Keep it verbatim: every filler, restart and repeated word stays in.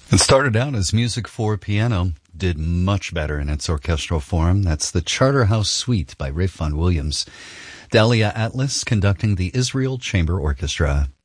It started out as music for piano, did much better in its orchestral form. That's the Charterhouse Suite by Ralph Vaughan Williams. Dahlia Atlas conducting the Israel Chamber Orchestra.